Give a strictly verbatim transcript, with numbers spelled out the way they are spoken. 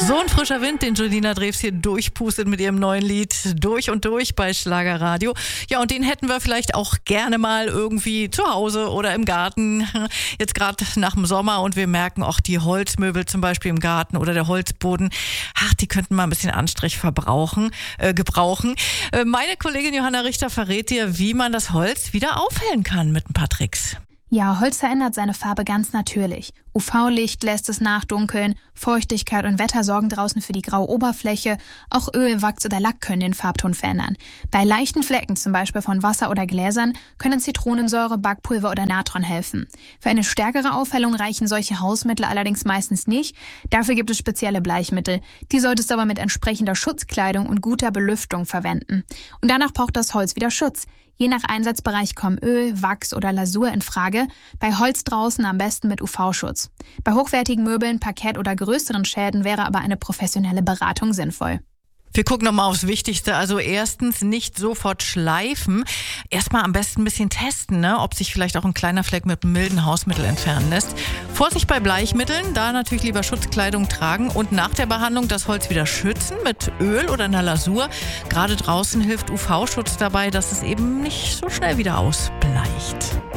So ein frischer Wind, den Julina Drews hier durchpustet mit ihrem neuen Lied Durch und Durch bei Schlagerradio. Ja, und den hätten wir vielleicht auch gerne mal irgendwie zu Hause oder im Garten. Jetzt gerade nach dem Sommer und wir merken auch die Holzmöbel zum Beispiel im Garten oder der Holzboden. Ach, die könnten mal ein bisschen Anstrich verbrauchen, äh, gebrauchen. Äh, meine Kollegin Johanna Richter verrät dir, wie man das Holz wieder aufhellen kann mit ein paar Tricks. Ja, Holz verändert seine Farbe ganz natürlich. U V-Licht lässt es nachdunkeln, Feuchtigkeit und Wetter sorgen draußen für die graue Oberfläche, auch Öl, Wachs oder Lack können den Farbton verändern. Bei leichten Flecken, zum Beispiel von Wasser oder Gläsern, können Zitronensäure, Backpulver oder Natron helfen. Für eine stärkere Aufhellung reichen solche Hausmittel allerdings meistens nicht. Dafür gibt es spezielle Bleichmittel. Die solltest du aber mit entsprechender Schutzkleidung und guter Belüftung verwenden. Und danach braucht das Holz wieder Schutz. Je nach Einsatzbereich kommen Öl, Wachs oder Lasur in Frage. Bei Holz draußen am besten mit U V-Schutz. Bei hochwertigen Möbeln, Parkett oder größeren Schäden wäre aber eine professionelle Beratung sinnvoll. Wir gucken nochmal aufs Wichtigste. Also erstens nicht sofort schleifen. Erstmal am besten ein bisschen testen, ne? Ob sich vielleicht auch ein kleiner Fleck mit einem milden Hausmittel entfernen lässt. Vorsicht bei Bleichmitteln, da natürlich lieber Schutzkleidung tragen und nach der Behandlung das Holz wieder schützen mit Öl oder einer Lasur. Gerade draußen hilft U V-Schutz dabei, dass es eben nicht so schnell wieder ausbleicht.